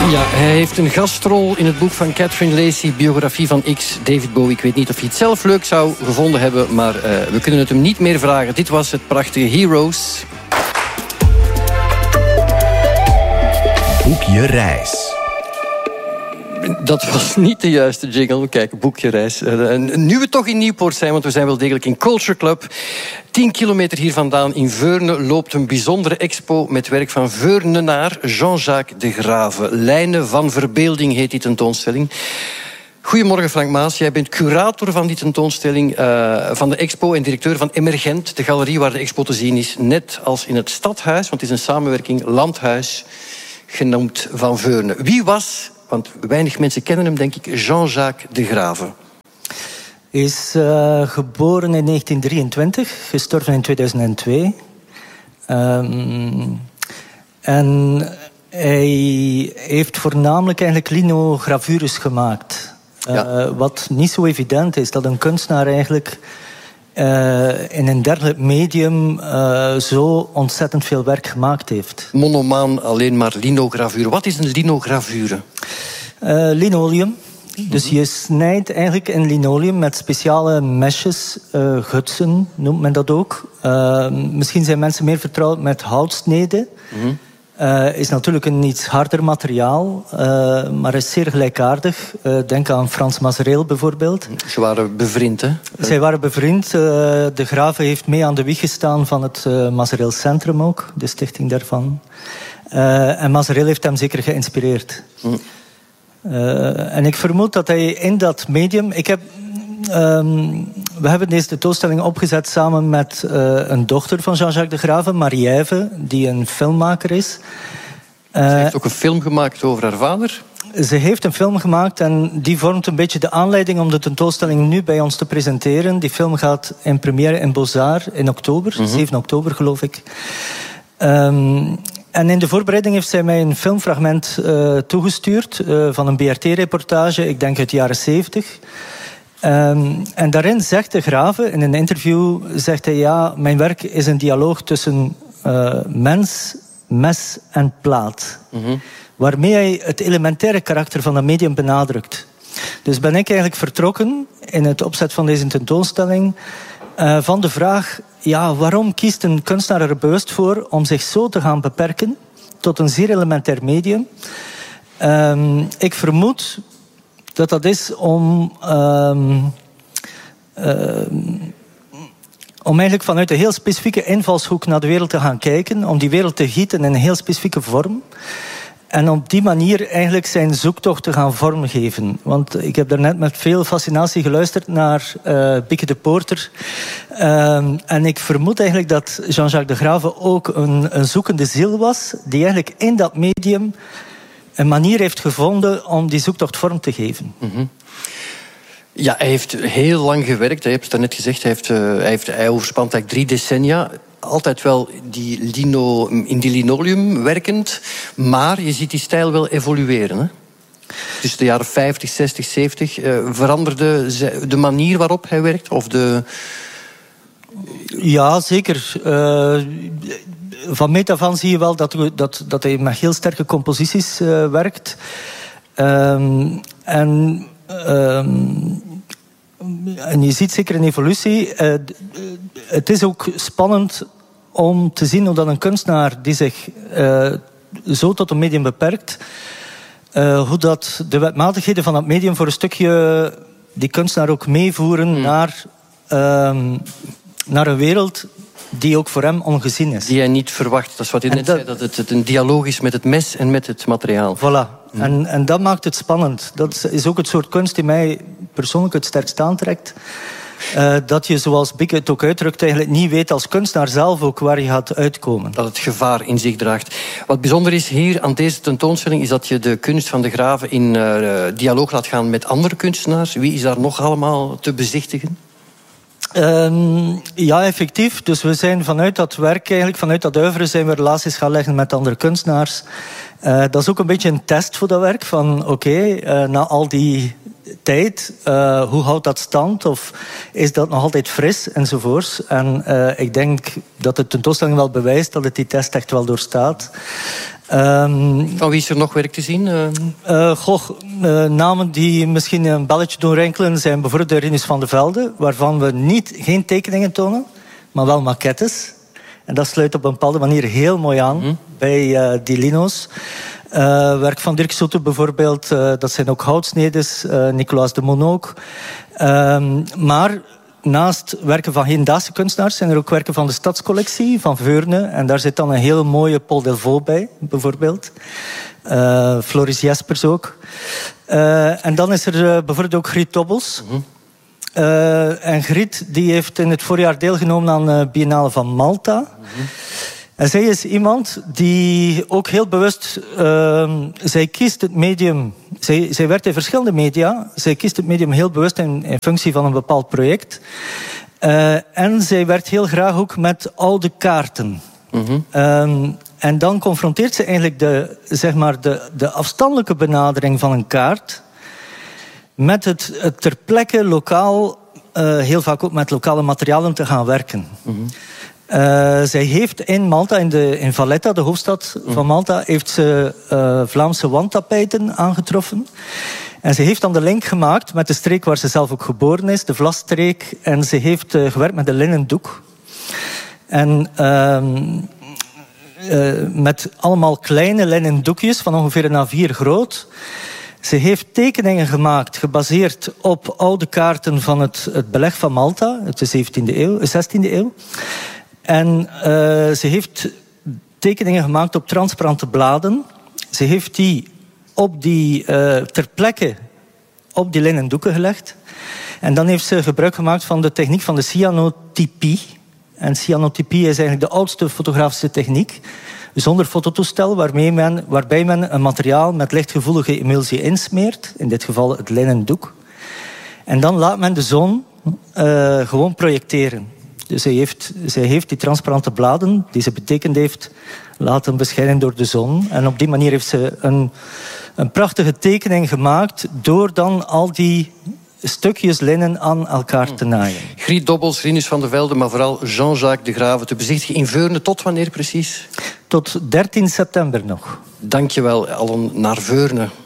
Ja, hij heeft een gastrol in het boek van Catherine Lacey, biografie van X, David Bowie. Ik weet niet of hij het zelf leuk zou gevonden hebben, maar we kunnen het hem niet meer vragen. Dit was het prachtige Heroes. Boekje Reis. Dat was niet de juiste jingle. Kijk, boekje reis. Nu we toch in Nieuwpoort zijn, want we zijn wel degelijk in Culture Club. 10 kilometer hier vandaan in Veurne loopt een bijzondere expo met werk van Veurnenaar Jean-Jacques de Grave. Lijnen van verbeelding heet die tentoonstelling. Goedemorgen Frank Maas, jij bent curator van die tentoonstelling van de expo en directeur van Emergent, de galerie waar de expo te zien is. Net als in het Stadhuis, want het is een samenwerking, Landhuis, genoemd van Veurne. Wie was, want weinig mensen kennen hem denk ik, Jean-Jacques de Grave? Hij is geboren in 1923, gestorven in 2002. En hij heeft voornamelijk eigenlijk linogravures gemaakt. Ja. Wat niet zo evident is, dat een kunstenaar eigenlijk in een dergelijk medium zo ontzettend veel werk gemaakt heeft. Monomaan, alleen maar linogravure. Wat is een linogravure? Linoleum. Dus je snijdt eigenlijk in linoleum met speciale meshes, gutsen noemt men dat ook. Misschien zijn mensen meer vertrouwd met houtsneden. Mm-hmm. Is natuurlijk een iets harder materiaal, maar is zeer gelijkaardig. Denk aan Frans Mazereel bijvoorbeeld. Ze waren bevriend, hè? Zij waren bevriend. De Grave heeft mee aan de wieg gestaan van het Mazereel Centrum ook, de stichting daarvan. En Mazereel heeft hem zeker geïnspireerd. Mm. En ik vermoed dat hij in dat medium... we hebben deze tentoonstelling opgezet samen met een dochter van Jean-Jacques de Grave, Marie-Ève, die een filmmaker is. Ze heeft ook een film gemaakt over haar vader? Ze heeft een film gemaakt en die vormt een beetje de aanleiding om de tentoonstelling nu bij ons te presenteren. Die film gaat in première in Beaux-Arts in oktober, 7 oktober geloof ik. En in de voorbereiding heeft zij mij een filmfragment toegestuurd van een BRT-reportage, ik denk uit de jaren 70. En daarin zegt de Grave, in een interview, zegt hij, ja, mijn werk is een dialoog tussen mens, mes en plaat. Mm-hmm. Waarmee hij het elementaire karakter van dat medium benadrukt. Dus ben ik eigenlijk vertrokken in het opzet van deze tentoonstelling van de vraag, ja, waarom kiest een kunstenaar er bewust voor om zich zo te gaan beperken tot een zeer elementair medium? Ik vermoed dat dat is om eigenlijk vanuit een heel specifieke invalshoek naar de wereld te gaan kijken, om die wereld te gieten in een heel specifieke vorm. En op die manier eigenlijk zijn zoektocht te gaan vormgeven. Want ik heb daarnet met veel fascinatie geluisterd naar Bieke de Poorter. En ik vermoed eigenlijk dat Jean-Jacques de Grave ook een zoekende ziel was, die eigenlijk in dat medium een manier heeft gevonden om die zoektocht vorm te geven. Mm-hmm. Ja, hij heeft heel lang gewerkt. Je hebt het daarnet gezegd, hij overspant eigenlijk 3 decennia. Altijd wel in die linoleum werkend. Maar je ziet die stijl wel evolueren, hè? Tussen de jaren 50, 60, 70 veranderde de manier waarop hij werkt? Of de... Ja, zeker. Van meet af aan zie je wel dat hij met heel sterke composities werkt. En je ziet zeker een evolutie. Het is ook spannend om te zien hoe dat een kunstenaar die zich zo tot een medium beperkt, hoe dat de wetmatigheden van dat medium voor een stukje die kunstenaar ook meevoeren naar een wereld die ook voor hem ongezien is. Die hij niet verwacht. Dat is wat hij net zei, dat het een dialoog is met het mes en met het materiaal. Voilà. En dat maakt het spannend. Dat is ook het soort kunst die mij persoonlijk het sterkst aantrekt. Dat je, zoals Bieke het ook uitdrukt, eigenlijk niet weet als kunstenaar zelf ook waar je gaat uitkomen. Dat het gevaar in zich draagt. Wat bijzonder is hier aan deze tentoonstelling is dat je de kunst van de Grave in dialoog laat gaan met andere kunstenaars. Wie is daar nog allemaal te bezichtigen? Ja, effectief. Dus we zijn vanuit dat werk, eigenlijk vanuit dat oeuvre, zijn we relaties gaan leggen met andere kunstenaars. Dat is ook een beetje een test voor dat werk. Van oké, na al die tijd, hoe houdt dat stand? Of is dat nog altijd fris? Enzovoorts. En ik denk dat de tentoonstelling wel bewijst dat het die test echt wel doorstaat. Van wie is er nog werk te zien? Namen die misschien een belletje doen rinkelen zijn bijvoorbeeld de Rinus van de Velde, waarvan we geen tekeningen tonen, maar wel maquettes. En dat sluit op een bepaalde manier heel mooi aan bij die lino's. Werk van Dirk Soete bijvoorbeeld, dat zijn ook houtsnedes, Nicolaas de Mon ook. Maar naast werken van hedendaagse kunstenaars zijn er ook werken van de Stadscollectie van Veurne. En daar zit dan een hele mooie Paul Delvaux bij, bijvoorbeeld. Floris Jespers ook. En dan is er bijvoorbeeld ook Griet Dobbels. En Griet die heeft in het voorjaar deelgenomen aan de Biennale van Malta. En zij is iemand die ook heel bewust... zij kiest het medium... Zij werkt in verschillende media. Zij kiest het medium heel bewust in functie van een bepaald project. En zij werkt heel graag ook met oude kaarten. En dan confronteert ze eigenlijk de afstandelijke benadering van een kaart met het ter plekke lokaal, heel vaak ook met lokale materialen te gaan werken. Zij heeft in Malta, in Valletta, de hoofdstad van Malta, heeft ze Vlaamse wandtapijten aangetroffen. En ze heeft dan de link gemaakt met de streek waar ze zelf ook geboren is, de Vlasstreek. En ze heeft gewerkt met een linnen doek. En met allemaal kleine linnen doekjes van ongeveer een A4 groot. Ze heeft tekeningen gemaakt gebaseerd op oude kaarten van het beleg van Malta uit de 16e eeuw. En ze heeft tekeningen gemaakt op transparante bladen. Ze heeft die ter plekke op die linnen doeken gelegd. En dan heeft ze gebruik gemaakt van de techniek van de cyanotypie. En cyanotypie is eigenlijk de oudste fotografische techniek. Zonder fototoestel, waarbij men een materiaal met lichtgevoelige emulsie insmeert. In dit geval het linnen doek. En dan laat men de zon gewoon projecteren. Dus zij heeft die transparante bladen die ze betekend heeft laten beschijnen door de zon. En op die manier heeft ze een prachtige tekening gemaakt door dan al die stukjes linnen aan elkaar te naaien. Griet Dobbels, Rinus van de Velde, maar vooral Jean-Jacques de Grave te bezichtigen in Veurne. Tot wanneer precies? Tot 13 september nog. Dank je wel, allen naar Veurne.